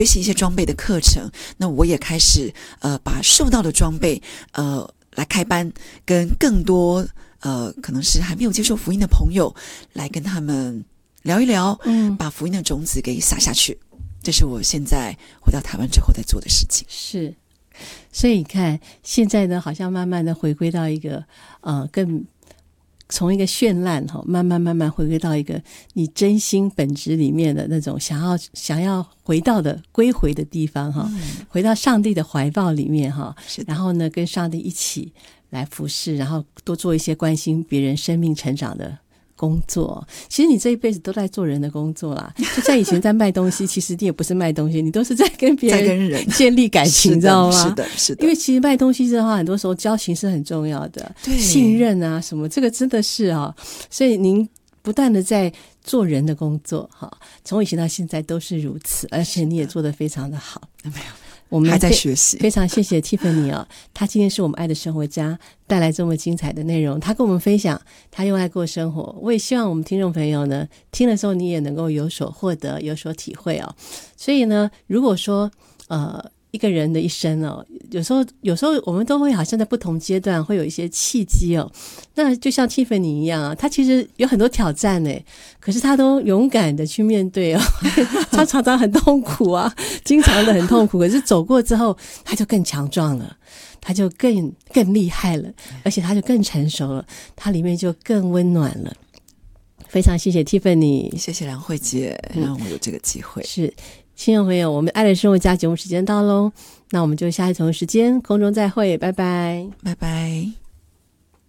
学习一些装备的课程，那我也开始把受到的装备来开班，跟更多可能是还没有接受福音的朋友来跟他们聊一聊，把福音的种子给撒下去。这是我现在回到台湾之后在做的事情。 是，所以你看现在呢好像慢慢的回归到一个更从一个绚烂慢慢回归到一个你真心本质里面的那种想要回到的归回的地方回到上帝的怀抱里面然后呢跟上帝一起来服侍，然后多做一些关心别人生命成长的工作。其实你这一辈子都在做人的工作啦，就像以前在卖东西其实你也不是卖东西，你都是在跟别人建立感情，你知道吗？ 是的， 因为其实卖东西的话很多时候交情是很重要的，信任啊什么，这个真的是所以您不断的在做人的工作从以前到现在都是如此，而且你也做得非常的好。 没有，我们还在学习。 非常谢谢 Tiffany 她今天是我们爱的生活家，带来这么精彩的内容，她跟我们分享她用爱过生活。我也希望我们听众朋友呢听的时候你也能够有所获得，有所体会所以呢如果说一个人的一生有时候我们都会好像在不同阶段会有一些契机那就像 Tiffany 一样他其实有很多挑战可是他都勇敢的去面对他常常很痛苦经常的很痛苦，可是走过之后他就更强壮了，他就更厉害了，而且他就更成熟了，他里面就更温暖了。非常谢谢 Tiffany， 谢谢梁慧姐让我有这个机会。 是，亲爱朋友，我们爱的生活家节目时间到咯，那我们就下一同时间空中再会，拜拜， 拜拜。